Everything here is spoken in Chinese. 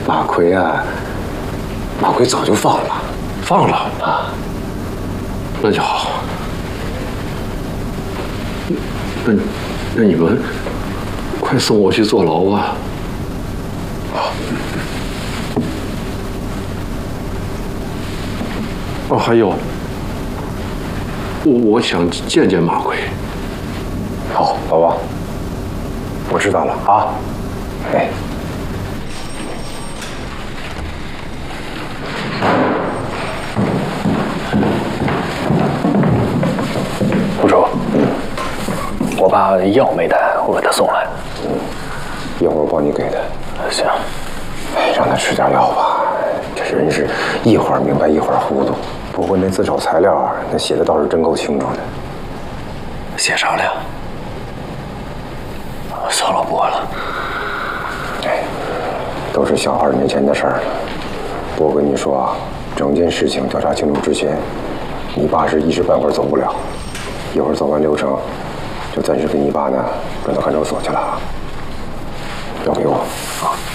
马奎啊，马奎早就放了。 放了啊？那就好。那你们快送我去坐牢吧。 好。 哦，还有，我想见见马奎。 好，老王，我知道了啊。哎。 副主，我把药没带，我给他送来。 一会儿我帮你给他。 行。 哎，让他吃点药吧，这人是一会儿明白一会儿糊涂。不过那自首材料，那写的倒是真够清楚的。 写啥了呀？算了，不管了。 哎，都是小2年前的事儿了。我跟你说啊，整件事情调查清楚之前，你爸是一时半会儿走不了。一会儿走完流程，就暂时给你爸呢转到看守所去了。交给我。 啊。